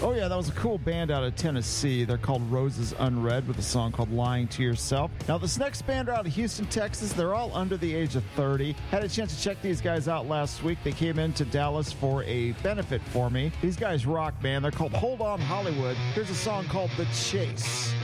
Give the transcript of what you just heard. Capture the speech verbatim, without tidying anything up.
Oh, yeah, that was a cool band out of Tennessee. They're called Roses Unread with a song called Lying to Yourself. Now, this next band are out of Houston, Texas. They're all under the age of thirty. Had a chance to check these guys out last week. They came into Dallas for a benefit for me. These guys rock, man. They're called Hold On Hollywood. Here's a song called The Chase.